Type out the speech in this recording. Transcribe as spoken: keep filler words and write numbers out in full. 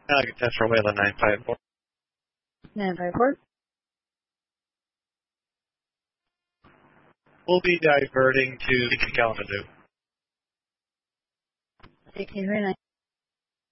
Uh, that's for Wayland nine five four. nine five four. We'll be diverting to Kalamazoo. sixteen twenty-nine.